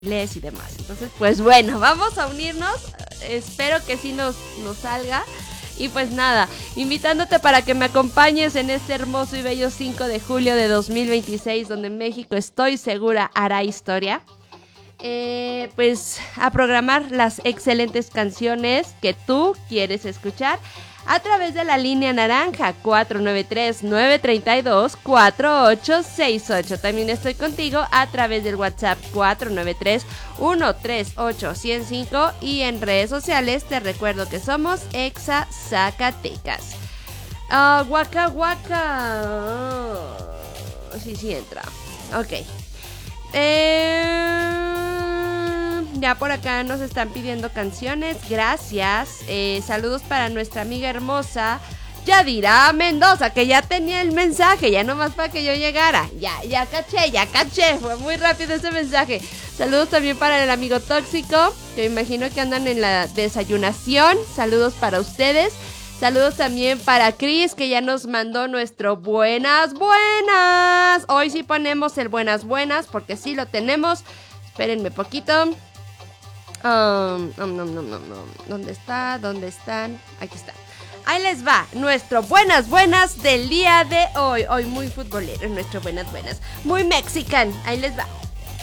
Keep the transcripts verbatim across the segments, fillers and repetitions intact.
y demás. Entonces, pues bueno, vamos a unirnos. Espero que sí nos, nos salga. Y pues nada, invitándote para que me acompañes en este hermoso y bello cinco de julio de dos mil veintiséis, donde México, estoy segura, hará historia. Eh, pues a programar las excelentes canciones que tú quieres escuchar a través de la línea naranja cuatro nueve tres, nueve tres dos, cuatro ocho seis ocho. También estoy contigo a través del WhatsApp cuatro nueve tres, uno tres ocho, uno cero cinco y en redes sociales te recuerdo que somos Exa Zacatecas. Uh, Waka Waka. Oh, sí, sí entra. Ok. Eh... Ya por acá nos están pidiendo canciones, gracias. Eh, saludos para nuestra amiga hermosa Yadira Mendoza, que ya tenía el mensaje, ya nomás para que yo llegara. Ya, ya caché, ya caché, fue muy rápido ese mensaje. Saludos también para el amigo Tóxico, que me imagino que andan en la desayunación. Saludos para ustedes. Saludos también para Cris, que ya nos mandó nuestro buenas, buenas. Hoy sí ponemos el buenas, buenas, porque sí lo tenemos. Espérenme poquito. Um, no, no, no, no, no. ¿Dónde está? ¿Dónde están? Aquí está. Ahí les va nuestro buenas, buenas del día de hoy. Hoy muy futbolero, nuestro buenas, buenas. Muy mexican. Ahí les va.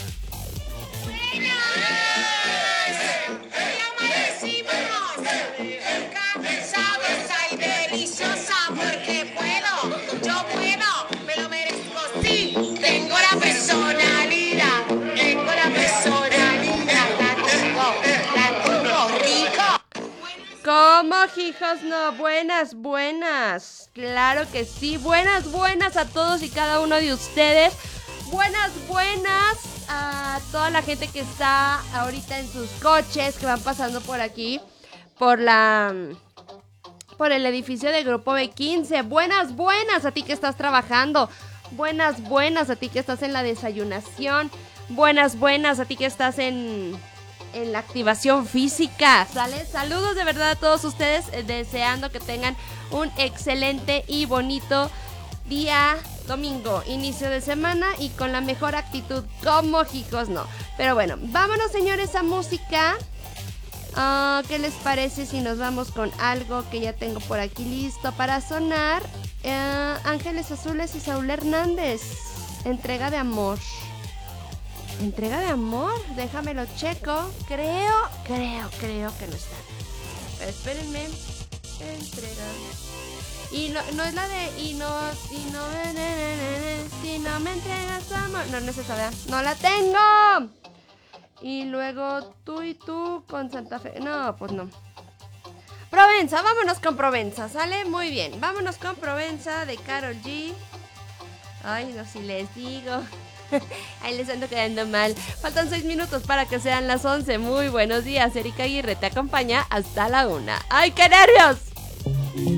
¿Cómo, hijos? No, buenas, buenas. Claro que sí, buenas, buenas a todos y cada uno de ustedes. Buenas, buenas a toda la gente que está ahorita en sus coches, que van pasando por aquí, por la... por el edificio de Grupo B quince. Buenas, buenas a ti que estás trabajando. Buenas, buenas a ti que estás en la desayunación. Buenas, buenas a ti que estás en... en la activación física, ¿sale? Saludos de verdad a todos ustedes, eh, deseando que tengan un excelente y bonito día domingo, inicio de semana y con la mejor actitud, como hijos no. Pero bueno, vámonos señores a música. Uh, ¿Qué les parece si nos vamos con algo que ya tengo por aquí listo para sonar? Uh, Ángeles Azules y Saúl Hernández, Entrega de Amor. ¿Entrega de amor? Déjamelo checo. Creo, creo, creo que no está. Pero espérenme. Entrega. Y no, no es la de... Y no... Y no... Si no me entregas amor. No, no es esa, ¿verdad? ¡No la tengo! Y luego tú y tú con Santa Fe. No, pues no. Provenza, vámonos con Provenza, ¿sale? Muy bien. Vámonos con Provenza de Karol G. Ay, no, si les digo... Ahí les ando quedando mal. Faltan seis minutos para que sean las once. Muy buenos días, Erika Aguirre te acompaña hasta la una. ¡Ay, qué nervios!